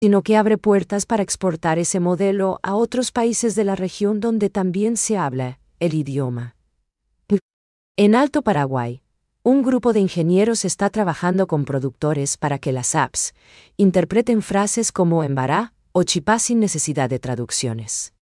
sino que abre puertas para exportar ese modelo a otros países de la región donde también se habla el idioma. En Alto Paraguay, un grupo de ingenieros está trabajando con productores para que las apps interpreten frases como embará o chipá sin necesidad de traducciones.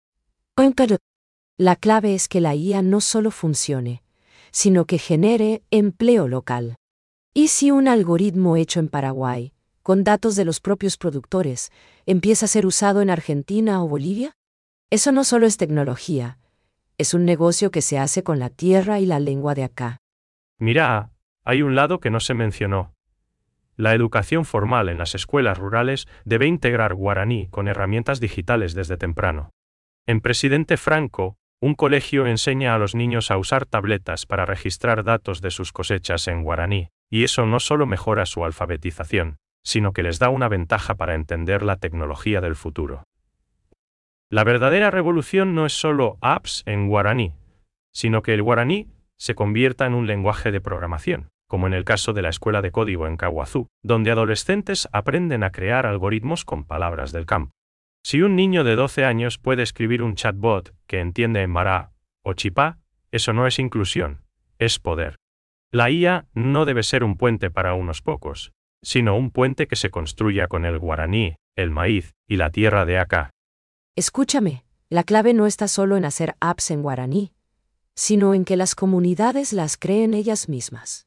La clave es que la IA no solo funcione, sino que genere empleo local. ¿Y si un algoritmo hecho en Paraguay, con datos de los propios productores, empieza a ser usado en Argentina o Bolivia? Eso no solo es tecnología, es un negocio que se hace con la tierra y la lengua de acá. Mira, hay un lado que no se mencionó. La educación formal en las escuelas rurales debe integrar guaraní con herramientas digitales desde temprano. En Presidente Franco, un colegio enseña a los niños a usar tabletas para registrar datos de sus cosechas en guaraní, y eso no solo mejora su alfabetización, sino que les da una ventaja para entender la tecnología del futuro. La verdadera revolución no es solo apps en guaraní, sino que el guaraní se convierta en un lenguaje de programación, como en el caso de la Escuela de Código en Caguazú, donde adolescentes aprenden a crear algoritmos con palabras del campo. Si un niño de 12 años puede escribir un chatbot que entiende embará o chipá, eso no es inclusión, es poder. La IA no debe ser un puente para unos pocos, sino un puente que se construya con el guaraní, el maíz y la tierra de acá. Escúchame, la clave no está solo en hacer apps en guaraní, sino en que las comunidades las creen ellas mismas.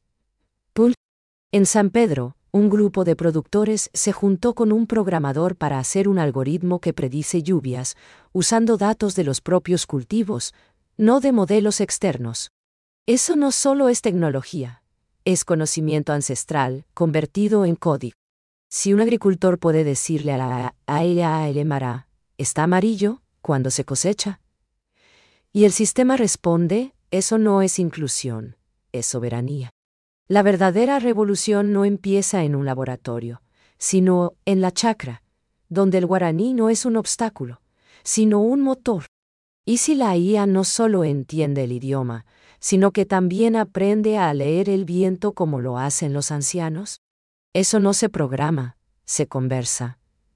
En San Pedro, un grupo de productores se juntó con un programador para hacer un algoritmo que predice lluvias, usando datos de los propios cultivos, no de modelos externos. Eso no solo es tecnología, es conocimiento ancestral convertido en código. Si un agricultor puede decirle a ella el embará, está amarillo cuando se cosecha, y el sistema responde, eso no es inclusión, es soberanía. La verdadera revolución no empieza en un laboratorio, sino en la chacra, donde el guaraní no es un obstáculo, sino un motor. ¿Y si la IA no solo entiende el idioma, sino que también aprende a leer el viento como lo hacen los ancianos? Eso no se programa, se conversa.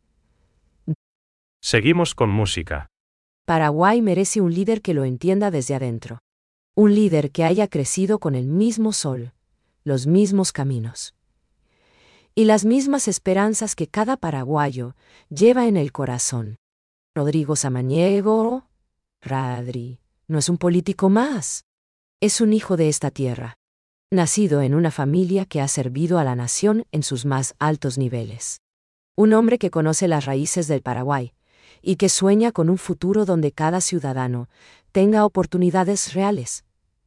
Seguimos con música. Paraguay merece un líder que lo entienda desde adentro. Un líder que haya crecido con el mismo sol, los mismos caminos y las mismas esperanzas que cada paraguayo lleva en el corazón. Rodrigo Samaniego, Radri, no es un político más. Es un hijo de esta tierra, nacido en una familia que ha servido a la nación en sus más altos niveles. Un hombre que conoce las raíces del Paraguay y que sueña con un futuro donde cada ciudadano tenga oportunidades reales.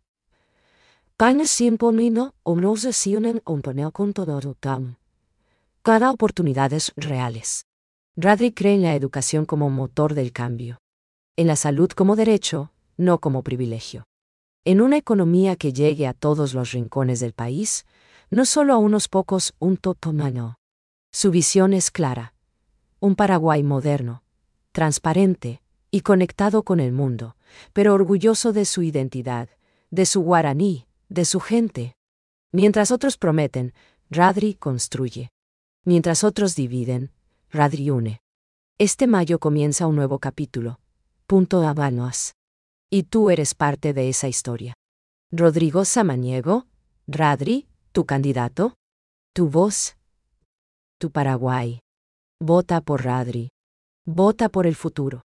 Cada oportunidades reales. Radri cree en la educación como motor del cambio. En la salud como derecho, no como privilegio. En una economía que llegue a todos los rincones del país, no solo a unos pocos, un totomano. Su visión es clara. Un Paraguay moderno, transparente y conectado con el mundo, pero orgulloso de su identidad, de su guaraní, de su gente. Mientras otros prometen, Radri construye. Mientras otros dividen, Radri une. Este mayo comienza un nuevo capítulo. Punto Habanos. Y tú eres parte de esa historia. Rodrigo Samaniego, Radri, tu candidato, tu voz, tu Paraguay. Vota por Radri. Vota por el futuro.